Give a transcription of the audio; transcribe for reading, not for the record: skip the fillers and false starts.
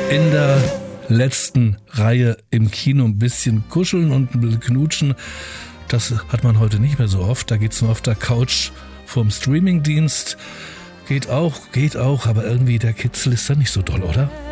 In der letzten Reihe im Kino ein bisschen kuscheln und ein bisschen knutschen. Das hat man heute nicht mehr so oft. Da geht's nur auf der Couch vom Streamingdienst. Geht auch, aber irgendwie der Kitzel ist da nicht so doll, oder?